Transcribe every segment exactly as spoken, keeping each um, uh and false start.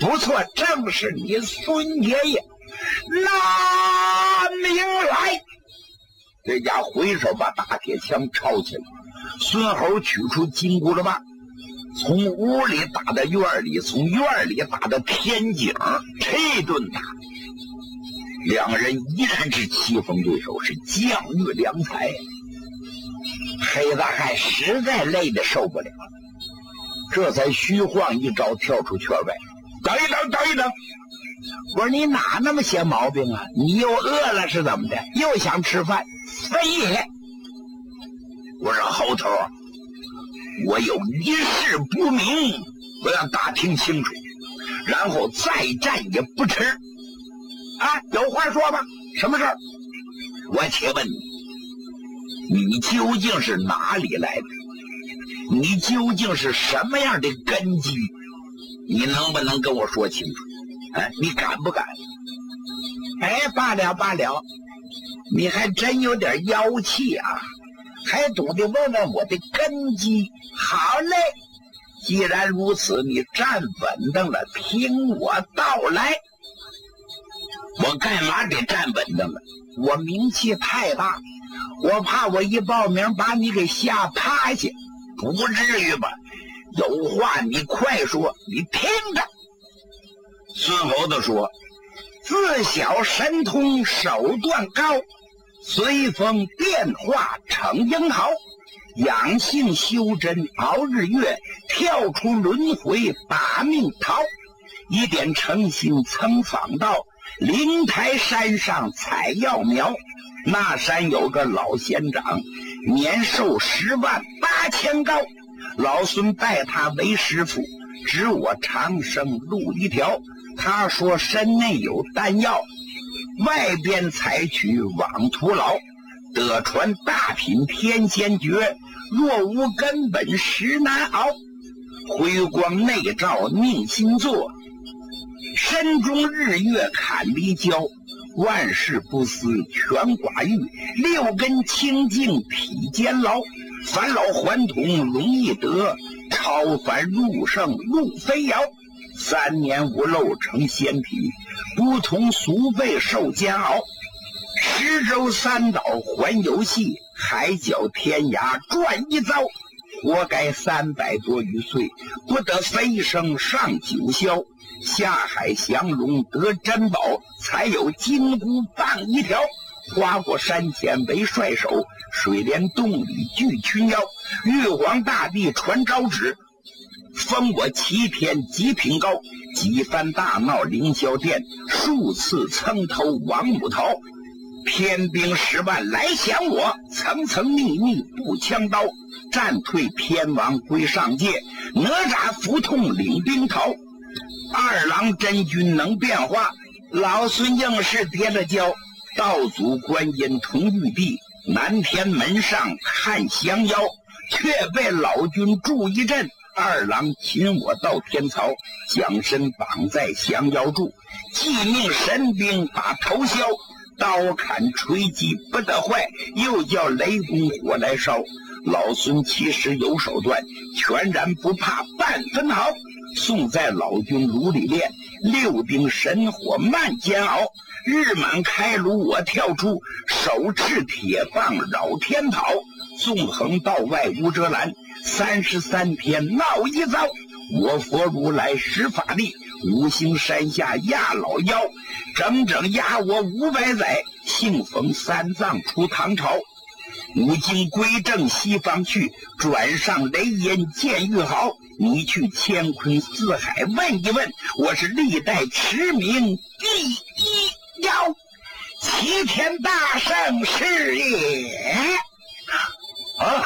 不错，正是你孙爷爷，拿命来！这家回手把大铁枪抄起来，孙猴取出金箍了吧，从屋里打到院里，从院里打到天井，这顿打，两人依然是棋逢对手，是将遇良才。黑大汉实在累得受不了，这才虚晃一招跳出圈外。等一等，等一等！我说你哪那么些毛病啊？你又饿了是怎么的？又想吃饭？非也！我说猴头，我有一事不明，我要打听清楚，然后再战也不迟。啊，有话说吧？什么事儿？我且问你，你究竟是哪里来的？你究竟是什么样的根基？你能不能跟我说清楚？哎，你敢不敢？哎，罢了罢了，你还真有点妖气啊，还懂得问问我的根基。好嘞，既然如此，你站稳当了，听我道来。我干嘛得站稳当了？我名气太大，我怕我一报名把你给吓趴下。不至于吧？有话你快说，你听着。孙猴子说，自小神通手段高，随风变化成英豪，养性修真熬日月，跳出轮回把命逃，一点诚心曾访道，灵台山上采药苗，那山有个老仙长，年寿十万八千高，老孙拜他为师傅，指我长生路一条。他说身内有丹药，外边采取枉徒劳，得传大品天仙诀，若无根本实难熬。辉光内照宁心坐，身中日月坎离交，万事不思全寡欲，六根清净体坚牢，返老还童容易得，超凡入圣路飞遥。三年无漏成仙体，不同俗辈受煎熬。十洲三岛环游戏，海角天涯转一遭。活该三百多余岁，不得飞升上九霄。下海降龙得珍宝，才有金箍棒一条。花果山前为帅首，水帘洞里聚群妖。玉皇大帝传诏旨，封我齐天极品高，几番大闹凌霄殿，数次蹭头王母桃。天兵十万来降我，层层密密步枪刀。战退偏王归上界，哪吒伏痛领兵逃。二郎真君能变化，老孙硬是跌了跤。道祖观音同玉帝，南天门上看降妖，却被老君助一阵。二郎擒我到天曹，将身绑在降妖柱，继命神兵把头削。刀砍锤击不得坏，又叫雷公火来烧。老孙其实有手段，全然不怕半分毫。送在老君炉里炼，六丁神火慢煎熬。日满开炉我跳出，手持铁棒绕天跑。纵横道外无遮拦，三十三天闹一遭。我佛如来施法力，五行山下压老妖，整整压我五百载。幸逢三藏出唐朝，五经归正西方去，转上雷音见玉豪。你去乾坤四海问一问，我是历代驰名第一妖，齐天大圣是也。啊！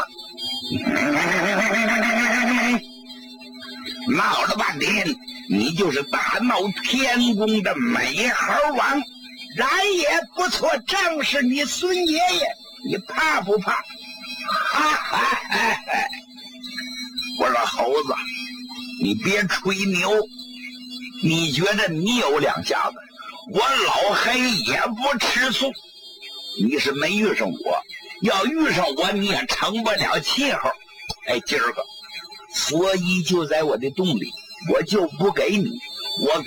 闹了半天，你就是大闹天宫的美猴王，然也不错，正是你孙爷爷，你怕不怕？哈哈哈哈！我说猴子，你别吹牛，你觉得你有两下子，我老黑也不吃素。你是没遇上我，要遇上我你也成不了气候。哎，今儿个所以就在我的洞里，我就不给你，我